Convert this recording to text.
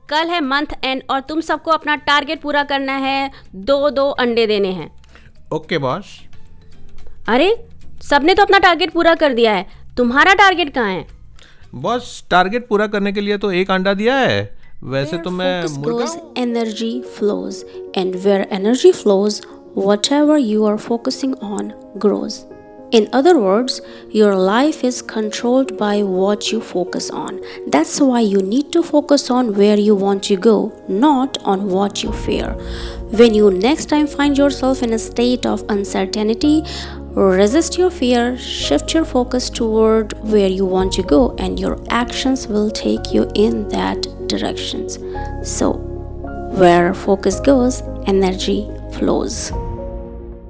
कल है month and और तुम सबको अपना टारगेट पूरा करना है, 2 अंडे देने हैं। Okay boss. अरे सबने तो अपना टारगेट पूरा कर दिया है, तुम्हारा टारगेट कहाँ है? बॉस टारगेट पूरा करने के लिए तो 1 अंडा दिया है, वैसे तो मैं Focus मुर्गा goes, हूँ। energy flows, and where energy flows, whatever you are focusing on grows. In other words, your life is controlled by what you focus on. That's why you need to focus on where you want to go, not on what you fear. When you next time find yourself in a state of uncertainty, resist your fear, shift your focus toward where you want to go, and your actions will take you in that directions. So, where focus goes, energy flows.